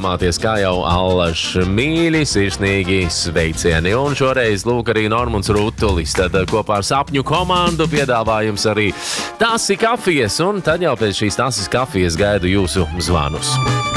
iedomāties, kā jau Allaž mīļi, sirsnīgi sveicieni. Un šoreiz lūk arī Normunds Rutulis. Tad kopā ar sapņu komandu piedāvājums arī tasi kafijas. Un tad jau pēc šīs tases kafijas gaidu jūsu zvanus.